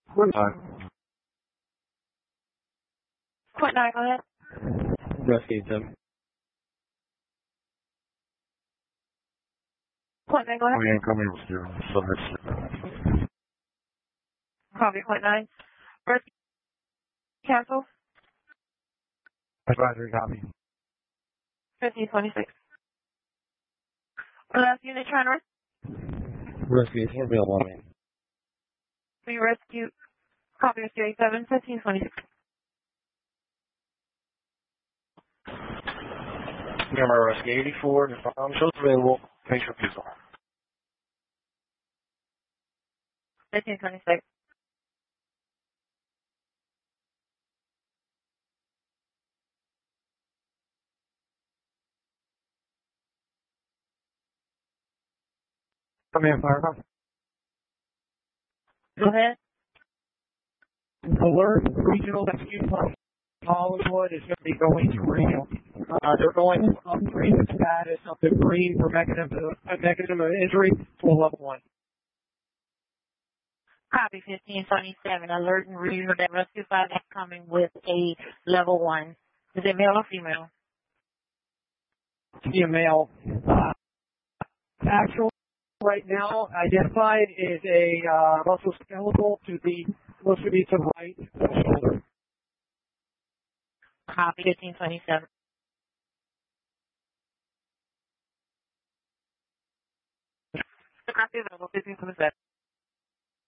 Point 9. Point 9, go ahead. Rescue 7. Point 9, go ahead. We ain't coming with you. So that's Copy, point 9. Rescue, cancel. advisory copy. 1526. Last unit trying to Rescue 10 bill on me. rescue. Copy, rescue 87, 1526. Number rescue 84. The phone shows available. Thanks for refusal. 1526. Come in, Firefox. Go ahead. Alert regional rescue force. Hollywood is going to be going to green. They're going to upgrade the status of the green for mechanism of injury to a level 1. Copy, 1527. Alert and reader that rescue 5 is coming with a level 1. Is it male or female? Female. Actual right now identified is a musculoskeletal to the supposed to be to the right shoulder. Copy, 1527. Copy available, 1527.